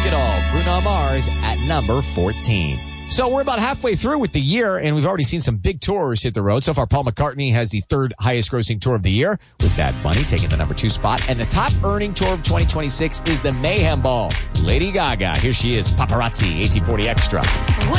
It All, Bruno Mars at number 14. So we're about halfway through with the year, and we've already seen some big tours hit the road. So far, Paul McCartney has the third highest grossing tour of the year with Bad Bunny taking the number 2 spot. And the top earning tour of 2026 is the Mayhem Ball. Lady Gaga, here she is, Paparazzi, 1840 Extra.